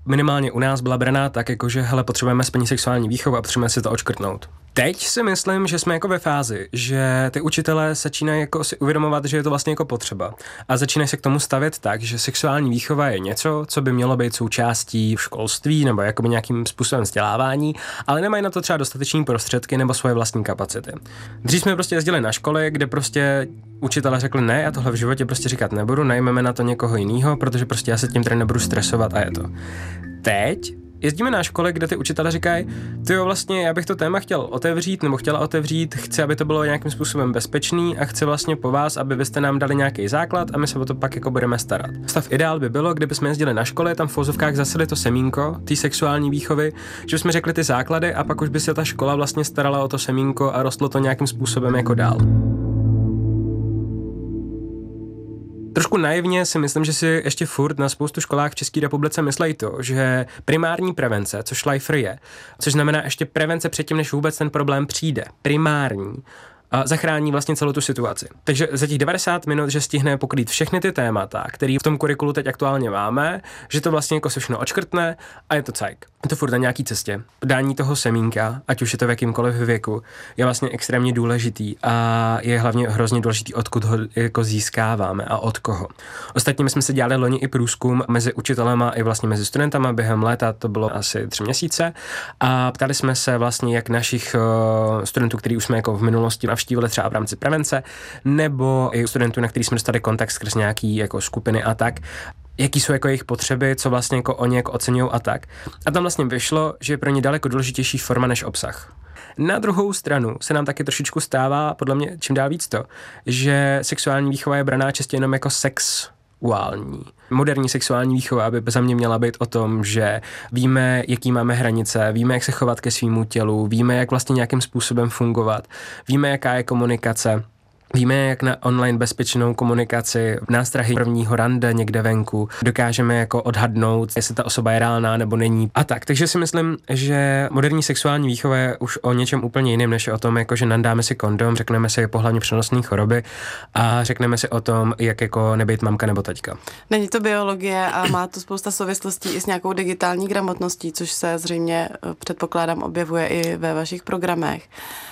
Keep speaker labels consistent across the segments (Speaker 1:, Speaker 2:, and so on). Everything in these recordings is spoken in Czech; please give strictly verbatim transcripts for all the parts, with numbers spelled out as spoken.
Speaker 1: minimálně u nás byla braná tak, jako že hele, potřebujeme splnit sexuální výchovu a potřebujeme si to odškrtnout. Teď si myslím, že jsme jako ve fázi, že ty učitelé začínají jako si uvědomovat, že je to vlastně jako potřeba a začínají se k tomu stavět tak, že sexuální výchova je něco, co by mělo být součástí školství nebo jakoby nějakým způsobem vzdělávání, ale nemají na to třeba dostatečné prostředky nebo svoje vlastní kapacity. Dřív jsme prostě jezdili na školy, kde prostě učitelé řekli ne, já tohle v životě prostě říkat nebudu, najmeme na to někoho jiného, protože prostě já se tím tady nebudu stresovat a je to. Teď jezdíme na školy, kde ty učitelé říkají, ty jo, vlastně já bych to téma chtěl otevřít nebo chtěla otevřít, chci, aby to bylo nějakým způsobem bezpečný a chci vlastně po vás, aby vy jste nám dali nějaký základ a my se o to pak jako budeme starat. Stav ideál by bylo, kdyby jsme jezdili na školy, tam v fouzovkách zasili to semínko té sexuální výchovy, že jsme řekli ty základy a pak už by se ta škola vlastně starala o to semínko a rostlo to nějakým způsobem jako dál. Trošku naivně si myslím, že si ještě furt na spoustu školách v České republice myslejí to, že primární prevence, což LIFR je, což znamená ještě prevence předtím, než vůbec ten problém přijde, primární, a zachrání vlastně celou tu situaci. Takže za těch devadesát minut, že stihne pokrýt všechny ty témata, které v tom kurikulu teď aktuálně máme, že to vlastně jako se všechno odškrtne a je to cajk. Je to furt na nějaký cestě. Dání toho semínka, ať už je to v jakýmkoliv věku, je vlastně extrémně důležitý a je hlavně hrozně důležitý, odkud ho jako získáváme a od koho. Ostatně my jsme se dělali loni i průzkum mezi učitelema i vlastně mezi studentama během léta, to bylo asi tři měsíce a ptali jsme se vlastně jak našich uh, studentů, kteří už jsme jako v minulosti navštívili třeba v rámci prevence, nebo i studentů, na který jsme dostali kontakt skrz nějaký jako skupiny a tak, jaký jsou jako jejich potřeby, co vlastně jako oni jako oceňují a tak. A tam vlastně vyšlo, že je pro ně daleko důležitější forma než obsah. Na druhou stranu se nám taky trošičku stává, podle mě čím dál víc to, že sexuální výchova je braná čistě jenom jako sex uální. Moderní sexuální výchova by za mě měla být o tom, že víme, jaký máme hranice, víme, jak se chovat ke svýmu tělu, víme, jak vlastně nějakým způsobem fungovat, víme, jaká je komunikace. Víme, jak na online bezpečnou komunikaci, nástrahy prvního rande někde venku, dokážeme jako odhadnout, jestli ta osoba je reálná nebo není a tak. Takže si myslím, že moderní sexuální výchova je už o něčem úplně jiném, než o tom, jako že nandáme si kondom, řekneme si pohlavně přenosné choroby a řekneme si o tom, jak jako nebejt mamka nebo taťka.
Speaker 2: Není to biologie a má to spousta souvislostí i s nějakou digitální gramotností, což se zřejmě, předpokládám, objevuje i ve vašich programech.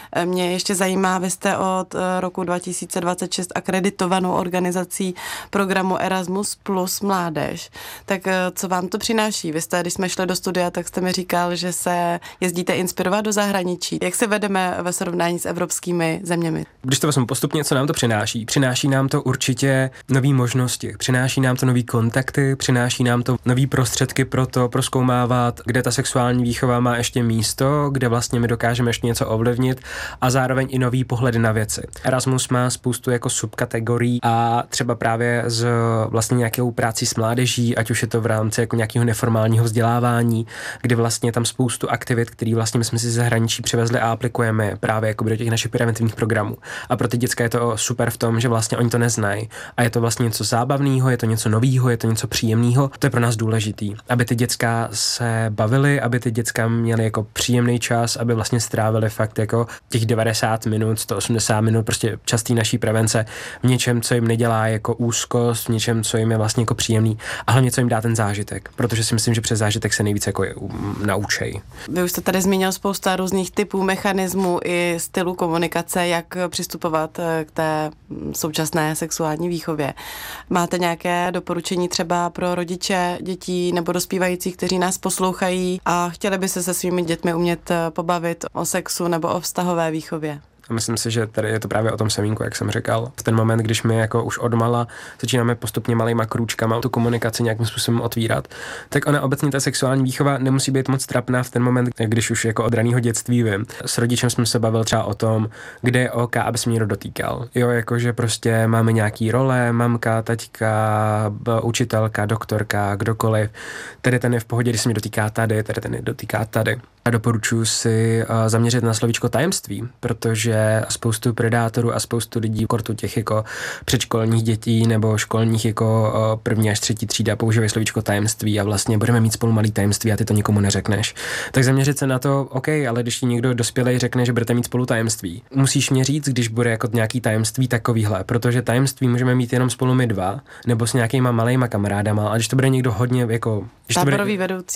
Speaker 2: Mě ještě zajímá, vy jste od roku dva tisíce dvacet šest akreditovanou organizací programu Erasmus plus mládež. Tak co vám to přináší? Vy jste, když jsme šli do studia, tak jste mi říkal, že se jezdíte inspirovat do zahraničí. Jak se vedeme ve srovnání s evropskými zeměmi?
Speaker 1: Když to vezmu postupně, co nám to přináší? Přináší nám to určitě nový možnosti, přináší nám to nový kontakty, přináší nám to nový prostředky pro to prozkoumávat, kde ta sexuální výchova má ještě místo, kde vlastně my dokážeme ještě něco ovlivnit a zároveň i nový pohledy na věci. Erasmus má spoustu jako subkategorií a třeba právě z vlastně nějakou práci s mládeží, ať už je to v rámci jako nějakého neformálního vzdělávání, kdy vlastně tam spoustu aktivit, které vlastně my jsme si z zahraničí přivezli a aplikujeme právě jako do těch našich preventivních programů. A pro ty děcka je to super v tom, že vlastně oni to neznají a je to vlastně něco zábavného, je to něco nového, je to něco příjemného. To je pro nás důležitý, aby ty děcka se bavily, aby ty děcka měly jako příjemný čas, aby vlastně strávili fakt jako těch devadesát minut, sto osmdesát minut, prostě častý naší prevence v něčem, co jim nedělá jako úzkost, v něčem, co jim je vlastně jako příjemný a hlavně, co jim dá ten zážitek, protože si myslím, že přes zážitek se nejvíce jako naučej.
Speaker 2: Vy už jste tady zmínil spousta různých typů, mechanismů i stylu komunikace, jak přistupovat k té současné sexuální výchově. Máte nějaké doporučení třeba pro rodiče dětí nebo dospívajících, kteří nás poslouchají a chtěli by se se svými dětmi umět pobavit o sexu nebo o vztahové výchově?
Speaker 1: A myslím si, že tady je to právě o tom semínku, jak jsem říkal. V ten moment, když my jako už odmala začínáme postupně malýma krůčkama tu komunikaci nějakým způsobem otvírat, tak ona obecně ta sexuální výchova nemusí být moc trapná v ten moment, když už jako od raného dětství vím. S rodičem jsme se bavili třeba o tom, kde je OK, aby se mě někdo dotýkal. Jo, jakože prostě máme nějaký role, mamka, taťka, učitelka, doktorka, kdokoliv. Tady ten je v pohodě, když se mě dotýká tady, tady ten je dotýká tady. A doporučuji si zaměřit na slovíčko tajemství, protože spoustu predátorů a spoustu lidí, kortu těch jako předškolních dětí nebo školních jako první až třetí třída používají slovíčko tajemství a vlastně budeme mít spolu malý tajemství a ty to nikomu neřekneš. Tak zaměřit se na to, OK, ale když ti někdo dospělej řekne, že budete mít spolu tajemství, musíš mě říct, když bude jako nějaký tajemství takovýhle, protože tajemství můžeme mít jenom spolu my dva nebo s nějakýma malejma kamarádama, a když to bude někdo hodně jako
Speaker 2: táborový vedoucí.